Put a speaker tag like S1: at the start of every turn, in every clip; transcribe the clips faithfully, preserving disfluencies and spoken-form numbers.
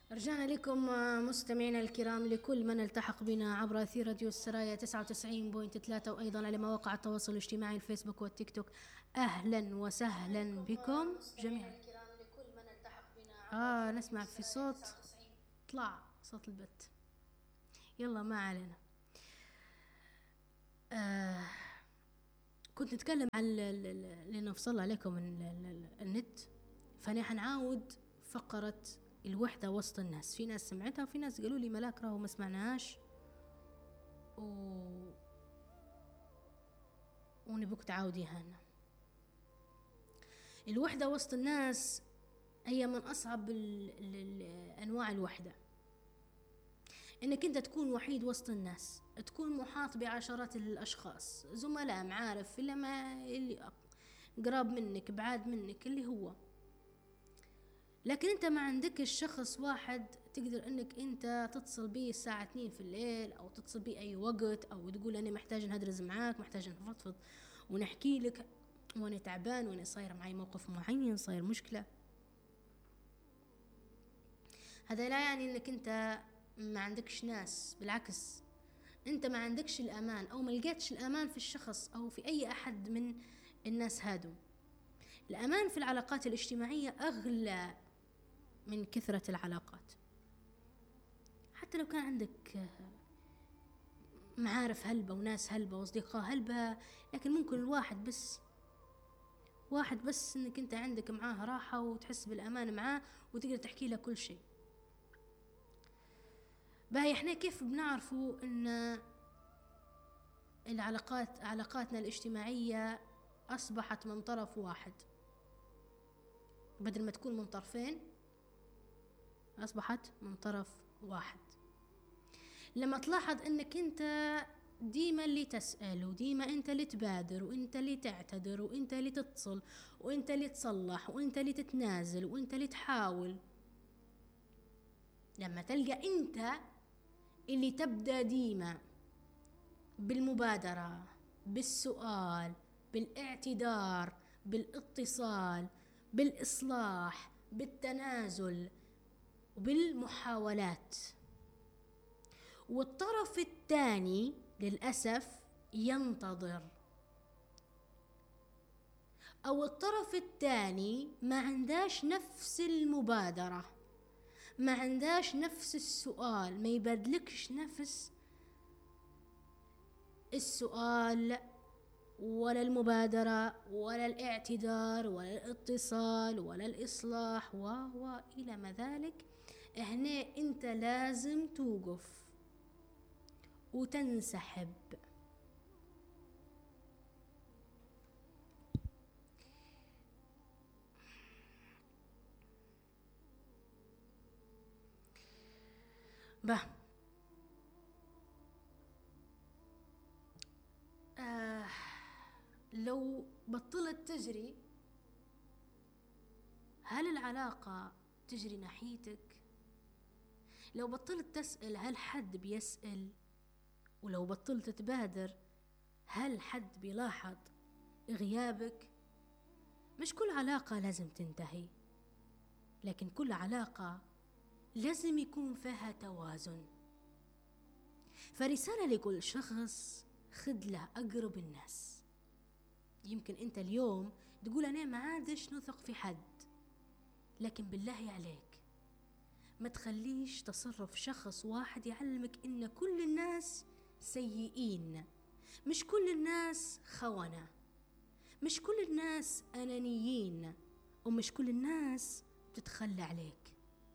S1: رجعنا لكم مستمعينا الكرام، لكل من التحق بنا عبر أثير راديو السرايا تسعة وتسعين فاصلة ثلاثة وأيضا على مواقع التواصل الاجتماعي الفيسبوك والتيك توك. أهلا وسهلا بكم جميعا. آه نسمع في صوت طلع صوت البت، يلا ما علينا. آه كنت نتكلم عن اللي نفصل عليكم النت، فأنا حنعاود فقرة الوحدة وسط الناس. في ناس سمعتها وفي ناس قالوا لي ملاك راهو ما سمعناهاش و... ونبوك تعاوديها لنا. الوحدة وسط الناس هي من أصعب ال... ال... ال... أنواع الوحدة، إنك أنت تكون وحيد وسط الناس، تكون محاط بعشرات الأشخاص، زملاء، معارف، إلا ما اللي قراب منك بعاد منك اللي هو، لكن انت ما عندك الشخص واحد تقدر انك انت تتصل بيه الساعة اثنين في الليل او تتصل بيه اي وقت، او تقول انا محتاج نهدرز معاك، محتاج نفضفض ونحكي لك وانا تعبان وانا صاير معي موقف معين، صاير مشكلة. هذا لا يعني انك انت ما عندكش ناس، بالعكس انت ما عندكش الامان او ما لقيتش الامان في الشخص او في اي احد من الناس هادو. الامان في العلاقات الاجتماعية اغلى من كثرة العلاقات. حتى لو كان عندك معارف هلبة وناس هلبة واصدقاء هلبة، لكن ممكن الواحد بس واحد بس انك انت عندك معاه راحة وتحس بالامان معاه وتقدر تحكي له كل شيء. باهي احنا كيف بنعرفوا ان العلاقات علاقاتنا الاجتماعية اصبحت من طرف واحد بدل ما تكون من طرفين، اصبحت من طرف واحد؟ لما تلاحظ انك انت ديما اللي تسأل، وديما انت اللي تبادر، وانت اللي تعتذر، وانت اللي تتصل، وانت اللي تصلح، وانت اللي تتنازل، وانت اللي تحاول. لما تلقى انت اللي تبدأ ديما بالمبادرة، بالسؤال، بالاعتذار، بالاتصال، بالإصلاح، بالتنازل، وبالمحاولات، والطرف الثاني للأسف ينتظر، أو الطرف الثاني ما عنداش نفس المبادرة، ما عنداش نفس السؤال، ما يبادلكش نفس السؤال ولا المبادرة ولا الاعتذار ولا الاتصال ولا الإصلاح و إلى ما ذلك، هنا أنت لازم توقف وتنسحب. به آه لو بطلت تجري، هل العلاقة تجري ناحيتك؟ لو بطلت تسأل هل حد بيسأل؟ ولو بطلت تبادر هل حد بيلاحظ غيابك؟ مش كل علاقة لازم تنتهي، لكن كل علاقة لازم يكون فيها توازن. فرسالة لكل شخص: خذ له أقرب الناس. يمكن أنت اليوم تقول أنا ما عادش نثق في حد، لكن بالله عليك ما تخليش تصرف شخص واحد يعلمك إن كل الناس سيئين، مش كل الناس خونة، مش كل الناس أنانيين، ومش كل الناس بتتخلى عليك.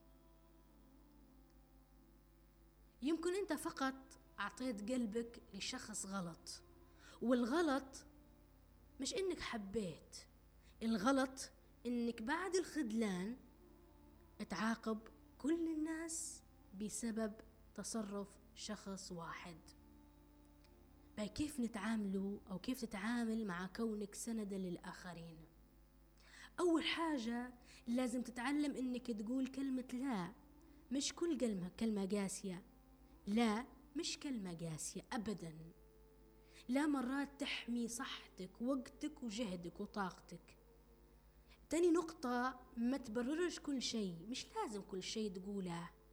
S1: يمكن أنت فقط أعطيت قلبك لشخص غلط، والغلط مش إنك حبيت، الغلط إنك بعد الخذلان تعاقب كل الناس بسبب تصرف شخص واحد. باي كيف نتعاملوا أو كيف تتعامل مع كونك سندا للآخرين؟ أول حاجة لازم تتعلم إنك تقول كلمة لا. مش كل كلمة كلمة قاسية، لا مش كلمة قاسية أبدا. لا مرات تحمي صحتك، وقتك، وجهدك، وطاقتك. تاني نقطة، ما تبررش كل شيء، مش لازم كل شيء تقوله.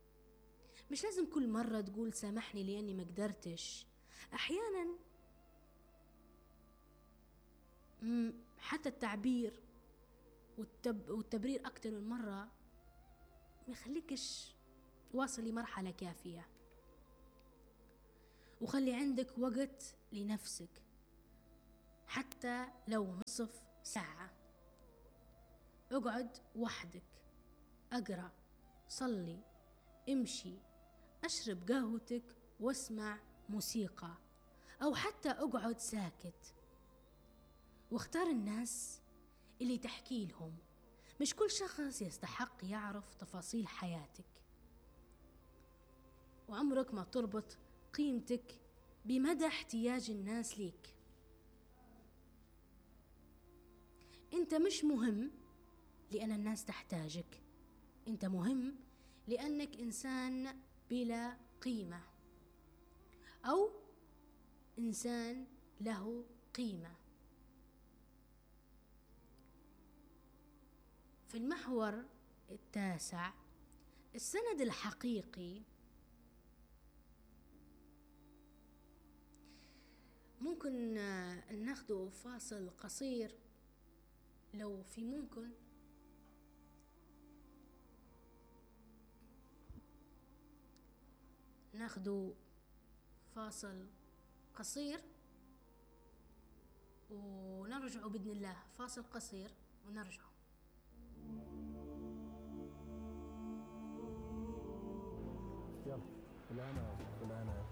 S1: مش لازم كل مرة تقول سامحني لأني ما قدرتش. أحيانا حتى التعبير والتب والتبرير أكتر من مرة ما يخليكش واصل لمرحلة كافية. وخلي عندك وقت لنفسك حتى لو نصف ساعة. اقعد وحدك، اقرأ، صلي، امشي، اشرب قهوتك واسمع موسيقى، او حتى اقعد ساكت. واختار الناس اللي تحكي لهم. مش كل شخص يستحق يعرف تفاصيل حياتك، وعمرك ما تربط قيمتك بمدى احتياج الناس ليك. انت مش مهم لأن الناس تحتاجك، انت مهم لأنك إنسان بلا قيمة أو إنسان له قيمة. في المحور التاسع، السند الحقيقي. ممكن ناخده فاصل قصير لو في ممكن. ناخده فاصل قصير ونرجع بإذن الله. فاصل قصير ونرجع.
S2: يلا فلانة فلانة